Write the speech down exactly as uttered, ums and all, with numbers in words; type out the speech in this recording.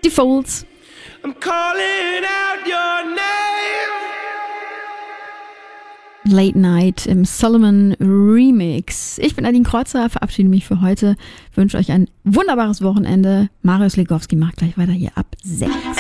Die Folds. I'm calling out your name. Late Night im Solomon Remix. Ich bin Nadine Kreuzer, verabschiede mich für heute, wünsche euch ein wunderbares Wochenende. Marius Legowski macht gleich weiter hier ab sechs.